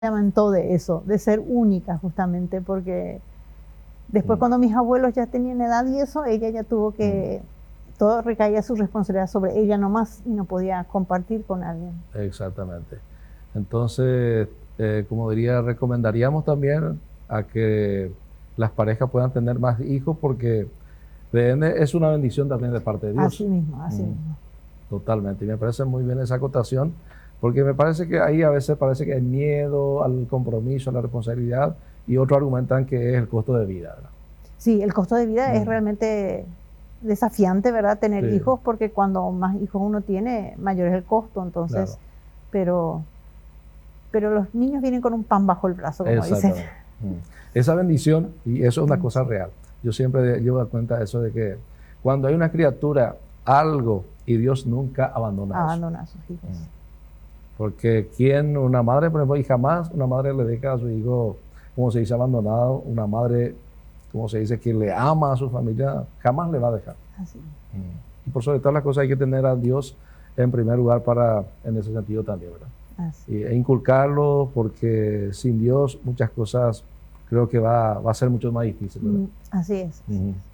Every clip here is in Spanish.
lamentó de eso, de ser única justamente, porque después cuando mis abuelos ya tenían edad y eso, ella ya tuvo que, todo recaía su responsabilidad sobre ella nomás y no podía compartir con alguien. Exactamente. Entonces, como diría, recomendaríamos también a que las parejas puedan tener más hijos porque es una bendición también de parte de Dios. Así mismo, así mismo. Totalmente. Y me parece muy bien esa acotación porque me parece que ahí a veces parece que hay miedo al compromiso, a la responsabilidad y otros argumentan que es el costo de vida, ¿verdad? Sí, el costo de vida es realmente desafiante, ¿verdad? Tener hijos, porque cuando más hijos uno tiene, mayor es el costo, entonces, pero los niños vienen con un pan bajo el brazo, como dicen. Esa bendición, y eso es una cosa real. Yo siempre llevo a cuenta eso de que cuando hay una criatura, algo, y Dios nunca abandona a sus hijos. Porque una madre, por ejemplo, y jamás una madre le deja a su hijo, como se dice, abandonado, una madre, como se dice, que le ama a su familia, jamás le va a dejar. Así. Y por sobre todas las cosas hay que tener a Dios en primer lugar en ese sentido también, ¿verdad? E inculcarlo, porque sin Dios muchas cosas creo que va a ser mucho más difícil, ¿verdad? Así es.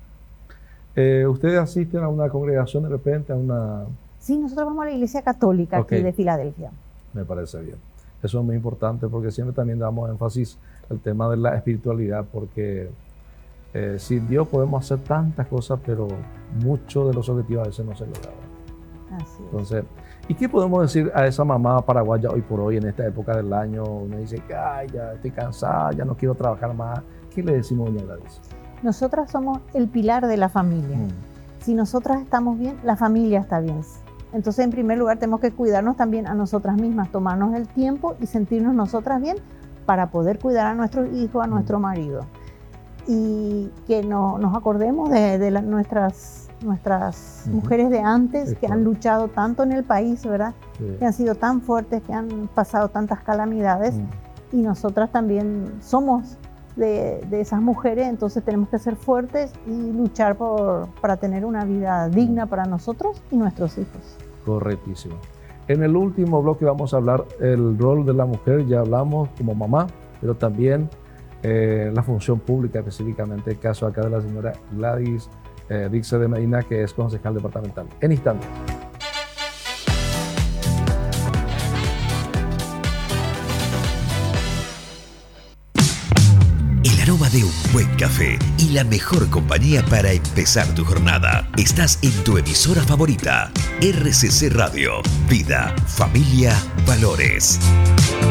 ¿Ustedes asisten a una congregación de repente, a una...? Sí, nosotros vamos a la Iglesia Católica aquí de Filadelfia. Me parece bien. Eso es muy importante porque siempre también damos énfasis al tema de la espiritualidad, porque sin Dios podemos hacer tantas cosas, pero muchos de los objetivos a veces no se logran. Así es. Entonces, ¿y qué podemos decir a esa mamá paraguaya hoy por hoy, en esta época del año? Uno dice que ya estoy cansada, ya no quiero trabajar más. ¿Qué le decimos, doña Gladys? Nosotras somos el pilar de la familia. Si nosotras estamos bien, la familia está bien. Entonces, en primer lugar, tenemos que cuidarnos también a nosotras mismas, tomarnos el tiempo y sentirnos nosotras bien para poder cuidar a nuestros hijos, a nuestro marido. Y que nos acordemos de nuestras mujeres de antes, que han luchado tanto en el país, ¿verdad? Que han sido tan fuertes, que han pasado tantas calamidades. Y nosotras también somos de esas mujeres, entonces tenemos que ser fuertes y luchar para tener una vida digna para nosotros y nuestros hijos. Correctísimo. En el último bloque vamos a hablar el rol de la mujer, ya hablamos como mamá, pero también la función pública, específicamente el caso acá de la señora Gladys Dixe de Medina, que es concejal departamental. En instantes. El aroma de un buen café y la mejor compañía para empezar tu jornada. Estás en tu emisora favorita, RCC Radio. Vida, familia, valores.